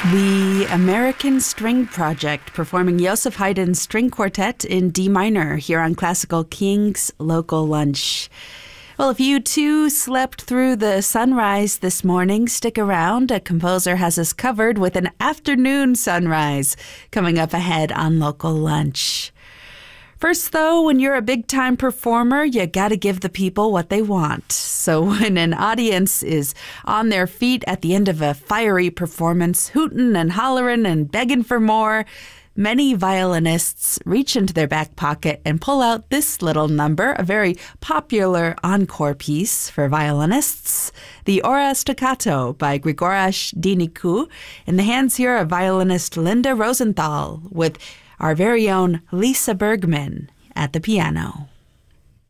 The American String Project performing Joseph Haydn's String Quartet in D minor here on Classical King's Local Lunch. Well, if you too slept through the sunrise this morning, stick around. A composer has us covered with an afternoon sunrise coming up ahead on Local Lunch. First, though, when you're a big-time performer, you gotta give the people what they want. So when an audience is on their feet at the end of a fiery performance, hootin' and hollerin' and begging for more, many violinists reach into their back pocket and pull out this little number, a very popular encore piece for violinists, the Ora Staccato by Grigoras Dinicu, in the hands here of violinist Linda Rosenthal with our very own Lisa Bergman at the piano.